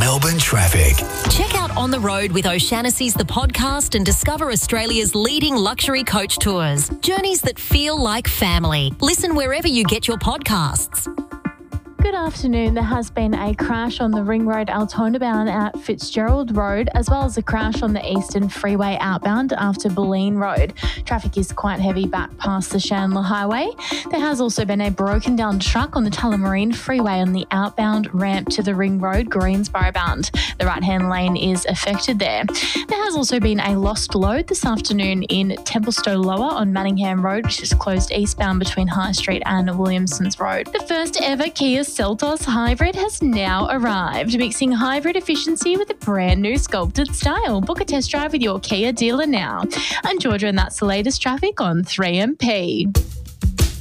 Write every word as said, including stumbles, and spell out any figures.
Melbourne traffic. Check out On the Road with O'Shanassy's The Podcast and discover Australia's leading luxury coach tours. Journeys that feel like family. Listen wherever you get your podcasts. Good afternoon. There has been a crash on the Ring Road Altona bound at Fitzgerald Road, as well as a crash on the Eastern Freeway outbound after Bulleen Road. Traffic is quite heavy back past the Chandler Highway. There has also been a broken down truck on the Tullamarine Freeway on the outbound ramp to the Ring Road Greensboro bound. The right-hand lane is affected there. There has also been a lost load this afternoon in Templestowe Lower on Manningham Road, which is closed eastbound between High Street and Williamsons Road. The first ever Kia Seltos Hybrid has now arrived, mixing hybrid efficiency with a brand new sculpted style. Book a test drive with your Kia dealer now. I'm Georgia, and that's the latest traffic on three M P.